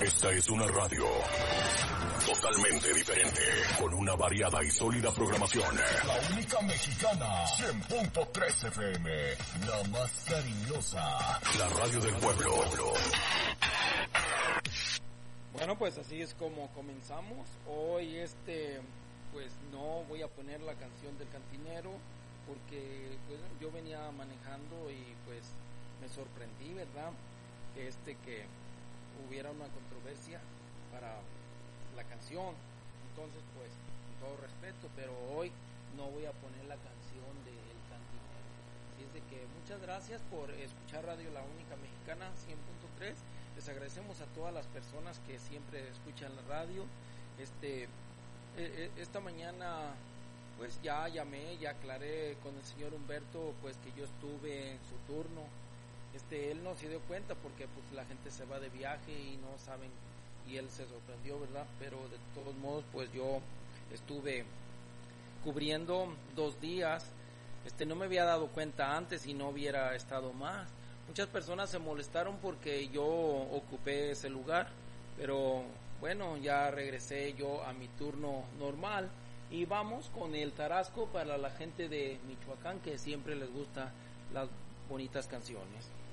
Esta es una radio totalmente diferente, con una variada y sólida programación. La única mexicana, 100.3 FM, la más cariñosa. La radio del pueblo. Bueno, pues así es como comenzamos. Hoy pues no voy a poner la canción del cantinero porque pues, yo venía manejando y pues me sorprendí, ¿verdad? Que hubiera una controversia para la canción. Entonces, pues, con todo respeto, pero hoy no voy a poner la canción del cantinero. Así es de que muchas gracias por escuchar Radio La Única Mexicana 100.3. Les agradecemos a todas las personas que siempre escuchan la radio. Esta mañana pues ya llamé, ya aclaré con el señor Humberto pues que yo estuve en su turno. Él no se dio cuenta porque pues la gente se va de viaje y no saben, y él se sorprendió, ¿verdad? Pero de todos modos pues yo estuve cubriendo 2 días. No me había dado cuenta antes y no hubiera estado más. Muchas personas se molestaron porque yo ocupé ese lugar, pero bueno, ya regresé yo a mi turno normal y vamos con el tarasco para la gente de Michoacán que siempre les gusta las bonitas canciones.